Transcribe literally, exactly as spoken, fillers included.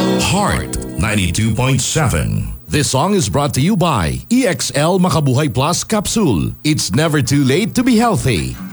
Heart ninety-two point seven. This song is brought to you by E X L Makabuhay Plus Capsule. It's never too late to be healthy.